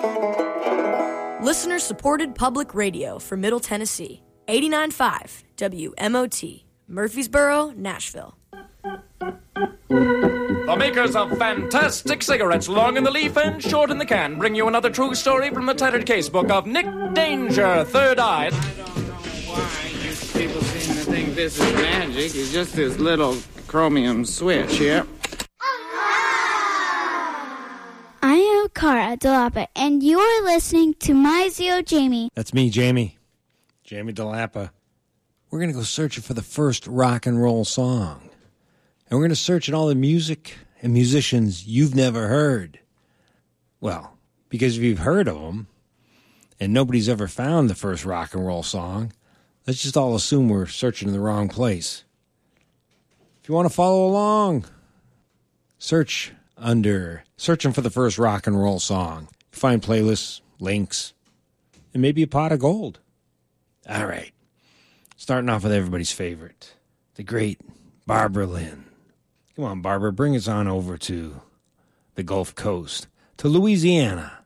Listener-supported public radio for Middle Tennessee. 89.5 WMOT, Murfreesboro, Nashville. The makers of fantastic cigarettes, long in the leaf and short in the can, bring you another true story from the tattered casebook of Nick Danger, Third Eye. I don't know why you people seem to think this is magic. It's just this little chromium switch here. I am Cara DeLappa, and you are listening to My Zio Jamie. That's me, Jamie. Jamie DeLappa. We're going to go searching for the first rock and roll song. And we're going to search in all the music and musicians you've never heard. Well, because if you've heard of them, and nobody's ever found the first rock and roll song, let's just all assume we're searching in the wrong place. If you want to follow along, search under Searching for the First Rock and Roll Song. Find playlists, links, and maybe a pot of gold. All right. Starting off with everybody's favorite, the great Barbara Lynn. Come on, Barbara, bring us on over to the Gulf Coast, to Louisiana.